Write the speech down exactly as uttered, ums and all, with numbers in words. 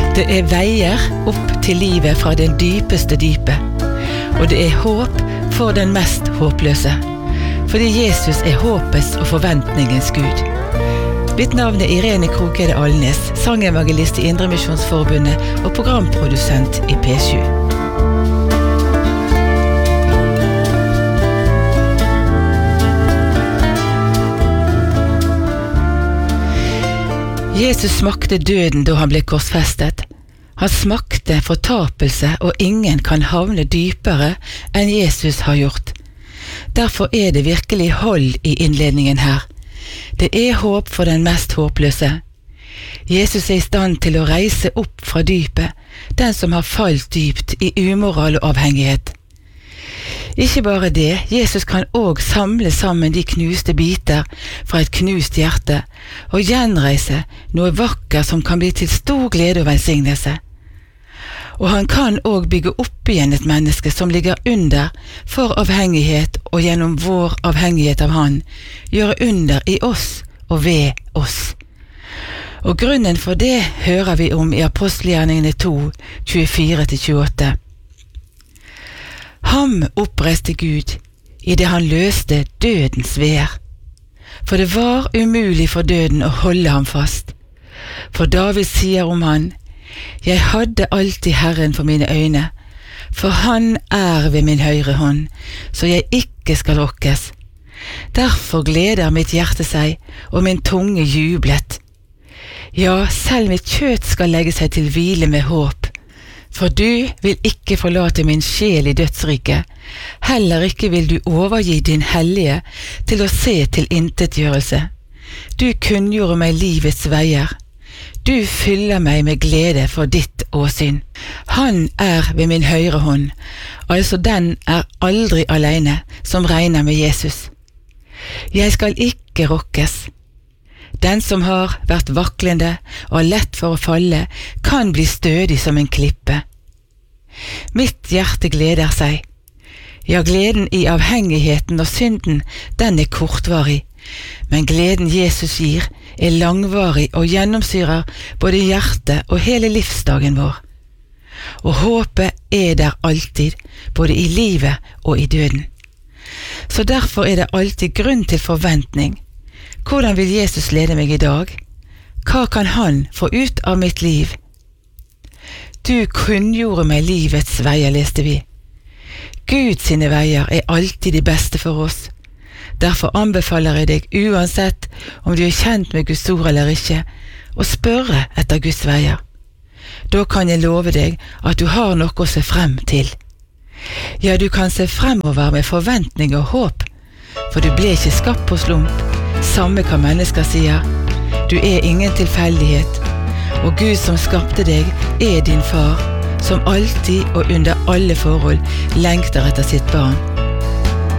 Det er veier opp til livet fra den dypeste dype, og det er håp for den mest håpløse, fordi Jesus er håpets og forventningens Gud. Mitt navn er Irene Krokede Alnes, sangevangelist i Indremisjonsforbundet og programprodusent i P sju. Jesus smakte døden da han ble korsfestet. Han smakte fortapelse, og ingen kan havne dypere enn Jesus har gjort. Derfor er det virkelig hold i innledningen her. Det er håp for den mest håpløse. Jesus er i stand til å reise opp fra dypet, den som har falt dypt i umoral og avhengighet. Ikke bare det, Jesus kan også samle sammen de knuste biter fra et knust hjerte og gjenreise noe vakker som kan bli til stor glede og velsignelse. Og han kan også bygge opp igjen et menneske som ligger under for avhengighet, og gjennom vår avhengighet av han, gjøre under i oss og ved oss. Og grunnen for det hører vi om i Apostelgjerningene to, tjuefire til tjueåtte. Ham oppreiste Gud i det han løste dødens veer, for det var umulig for døden å holde ham fast. For David sier om han: «Jeg hadde alltid Herren for mine øyne, for han er ved min høyre hånd, så jeg ikke skal rokkes. Derfor gleder mitt hjerte seg, og min tunge jublet. Ja, selv mitt kjøtt skal legge seg til hvile med håp. For du vil ikke forlate min sjel i dødsriket, heller ikke vil du overgi din hellige til å se til intetgjørelse. Du kunngjorde meg livets veier. Du fyller meg med glede for ditt åsyn. Han er ved min høyre hånd, altså den er aldri alene som regner med Jesus. Jeg skal ikke rokkes. Den som har vært vaklende og lett for å falle, kan bli stødig som en klippe. Mitt hjerte gleder seg. Ja, gleden i avhengigheten og synden, den er kortvarig, men gleden Jesus gir er langvarig og gjennomsyrer både hjertet og hele livsdagen vår. Og håpet er der alltid, både i livet og i døden. Så derfor er det alltid grunn til forventning. Hvordan vil Jesus lede meg i dag? Hva kan han få ut av mitt liv? Du kunngjorde meg livets veier, leste vi. Gud sine veier er alltid de beste for oss. Derfor anbefaler jeg deg, uansett om du er kjent med Guds ord eller ikke, å spørre etter Guds veier. Da kan jeg love deg at du har noe å se frem til. Ja, du kan se fremover med forventning og håp, for du ble ikke skapt på slump. Samme hva mennesker sier. Du er ingen tilfeldighet, og Gud som skapte deg er din far, som alltid og under alle forhold lengter etter sitt barn.